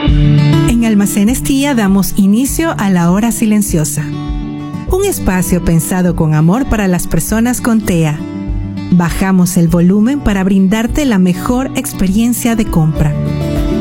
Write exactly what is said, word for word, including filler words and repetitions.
En Almacenes Tía damos inicio a la hora silenciosa. Un espacio pensado con amor para las personas con T E A. Bajamos el volumen para brindarte la mejor experiencia de compra.